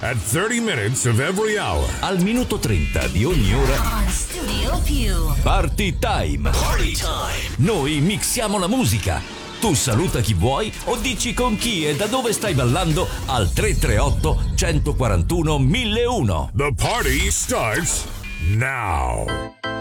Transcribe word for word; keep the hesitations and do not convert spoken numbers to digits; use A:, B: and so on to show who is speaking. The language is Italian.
A: at thirty minutes of every hour.
B: Al minuto trenta di ogni ora.
C: On Studio Più.
B: Party Time.
D: Party time.
B: Noi mixiamo la musica. Tu saluta chi vuoi o dici con chi e da dove stai ballando al tre tre otto, uno quattro uno, mille uno.
A: The party starts now.